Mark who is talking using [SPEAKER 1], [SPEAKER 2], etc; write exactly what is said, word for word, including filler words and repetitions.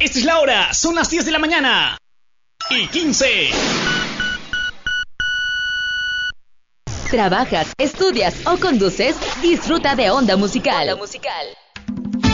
[SPEAKER 1] Esta es la hora, son las diez de la mañana y quince.
[SPEAKER 2] ¿Trabajas, estudias o conduces? Disfruta de Onda Musical. Onda Musical.